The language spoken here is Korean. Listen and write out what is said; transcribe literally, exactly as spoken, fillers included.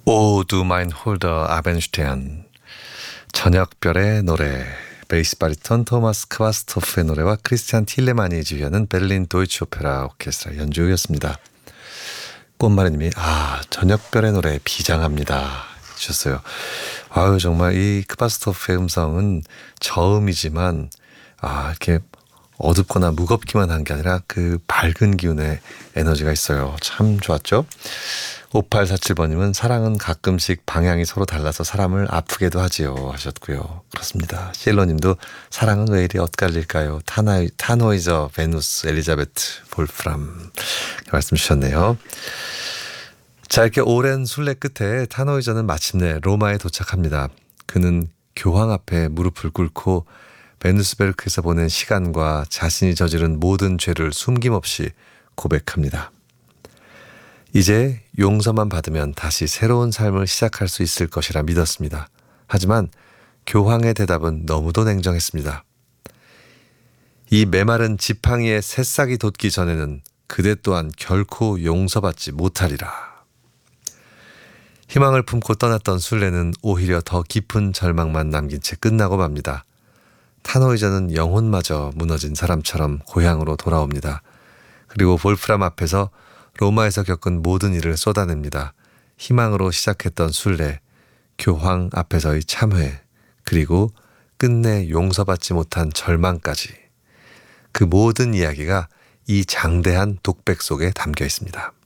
오, 두 마인 홀더 아벤슈테안, 저녁별의 노래, 베이스 바리톤 토마스 크바스토프의 노래와 크리스티안 틸레만이 지휘하는 베를린 도이치 오페라 오케스트라 연주였습니다. 꽃마리님이 아 저녁별의 노래 비장합니다 주셨어요. 아유 정말 이 크바스토프의 음성은 저음이지만 아 이렇게 어둡거나 무겁기만 한 게 아니라 그 밝은 기운의 에너지가 있어요. 참 좋았죠. 오팔사칠 번님은 사랑은 가끔씩 방향이 서로 달라서 사람을 아프게도 하지요 하셨고요. 그렇습니다. 실로님도 사랑은 왜 이리 엇갈릴까요? 타나이, 타노이저, 베누스, 엘리자베트, 볼프람 말씀 주셨네요. 자, 이렇게 오랜 순례 끝에 타노이저는 마침내 로마에 도착합니다. 그는 교황 앞에 무릎을 꿇고 베누스베르크에서 보낸 시간과 자신이 저지른 모든 죄를 숨김없이 고백합니다. 이제 용서만 받으면 다시 새로운 삶을 시작할 수 있을 것이라 믿었습니다. 하지만 교황의 대답은 너무도 냉정했습니다. 이 메마른 지팡이에 새싹이 돋기 전에는 그대 또한 결코 용서받지 못하리라. 희망을 품고 떠났던 순례는 오히려 더 깊은 절망만 남긴 채 끝나고 맙니다. 타노이저는 영혼마저 무너진 사람처럼 고향으로 돌아옵니다. 그리고 볼프람 앞에서 로마에서 겪은 모든 일을 쏟아냅니다. 희망으로 시작했던 순례, 교황 앞에서의 참회, 그리고 끝내 용서받지 못한 절망까지. 그 모든 이야기가 이 장대한 독백 속에 담겨 있습니다.